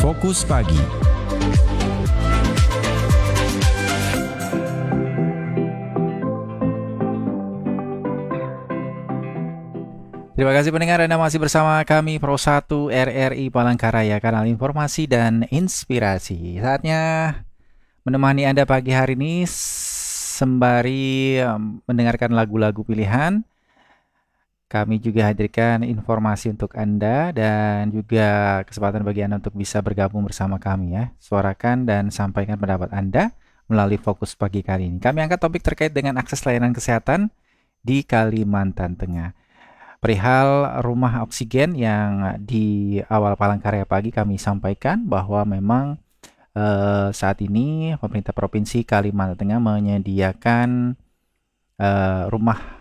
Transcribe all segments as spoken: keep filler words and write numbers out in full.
Fokus Pagi. Terima kasih pendengar, Anda masih bersama kami Pro satu R R I Palangkaraya, kanal informasi dan inspirasi. Saatnya menemani Anda pagi hari ini sembari mendengarkan lagu-lagu pilihan. Kami juga hadirkan informasi untuk Anda dan juga kesempatan bagi Anda untuk bisa bergabung bersama kami ya. Suarakan dan sampaikan pendapat Anda melalui Fokus Pagi kali ini. Kami angkat topik terkait dengan akses layanan kesehatan di Kalimantan Tengah. Perihal rumah oksigen yang di awal Palangkaraya pagi kami sampaikan bahwa memang eh, saat ini pemerintah Provinsi Kalimantan Tengah menyediakan eh, rumah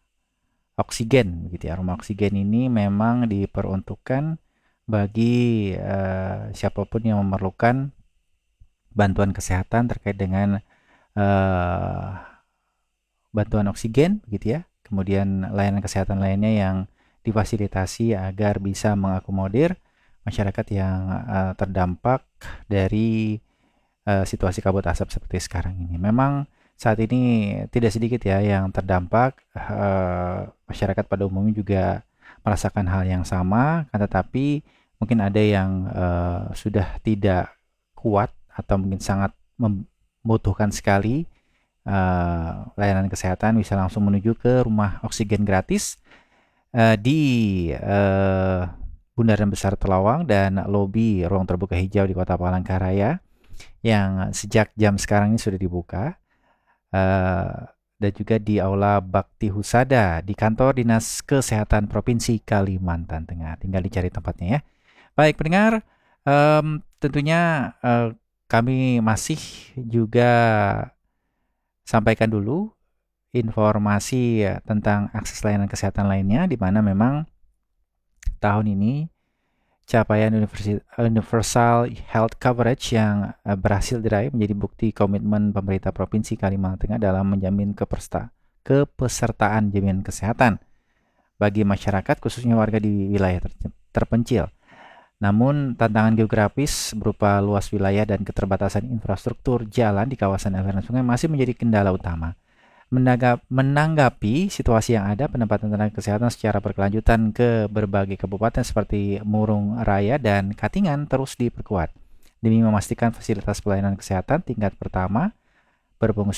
oksigen gitu ya. Rumah oksigen ini memang diperuntukkan bagi uh, siapapun yang memerlukan bantuan kesehatan terkait dengan uh, bantuan oksigen gitu ya. Kemudian layanan kesehatan lainnya yang difasilitasi agar bisa mengakomodir masyarakat yang uh, terdampak dari uh, situasi kabut asap seperti sekarang ini. Memang saat ini tidak sedikit ya yang terdampak, uh, masyarakat pada umumnya juga merasakan hal yang sama, kan, tetapi mungkin ada yang uh, sudah tidak kuat atau mungkin sangat membutuhkan sekali uh, layanan kesehatan, bisa langsung menuju ke rumah oksigen gratis uh, di uh, Bundaran Besar Telawang dan lobi ruang terbuka hijau di Kota Palangkaraya yang sejak jam sekarang ini sudah dibuka. Uh, dan juga di Aula Bakti Husada di kantor Dinas Kesehatan Provinsi Kalimantan Tengah. Tinggal dicari tempatnya ya. Baik pendengar, um, tentunya uh, kami masih juga sampaikan dulu informasi uh, tentang akses layanan kesehatan lainnya, di mana memang tahun ini capaian universal health coverage yang berhasil diraih menjadi bukti komitmen pemerintah Provinsi Kalimantan Tengah dalam menjamin kepersta, kepesertaan jaminan kesehatan bagi masyarakat khususnya warga di wilayah ter, terpencil. Namun tantangan geografis berupa luas wilayah dan keterbatasan infrastruktur jalan di kawasan aliran sungai masih menjadi kendala utama. Menanggapi situasi yang ada, penempatan tenaga kesehatan secara berkelanjutan ke berbagai kabupaten seperti Murung Raya dan Katingan terus diperkuat demi memastikan fasilitas pelayanan kesehatan tingkat pertama berfungsi